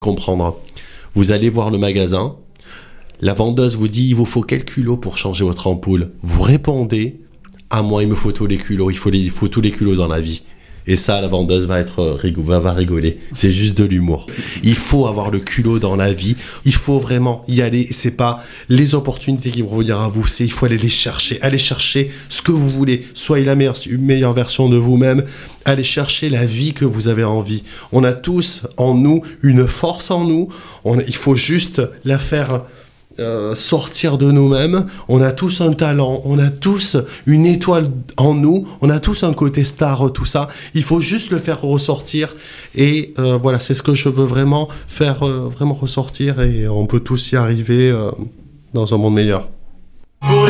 comprendre. Vous allez voir le magasin, la vendeuse vous dit il vous faut quel culot pour changer votre ampoule. Vous répondez à moi il me faut tous les culots, il faut tous les culots dans la vie. Et ça, la vendeuse va rigoler. C'est juste de l'humour. Il faut avoir le culot dans la vie. Il faut vraiment y aller. C'est pas les opportunités qui vont venir à vous. Il faut aller les chercher. Aller chercher ce que vous voulez. Soyez la meilleure version de vous-même. Allez chercher la vie que vous avez envie. On a tous en nous une force en nous. Il faut juste la faire sortir de nous-mêmes. On a tous un talent, on a tous une étoile en nous, on a tous un côté star, tout ça. Il faut juste le faire ressortir et voilà, c'est ce que je veux vraiment faire vraiment ressortir et on peut tous y arriver dans un monde meilleur.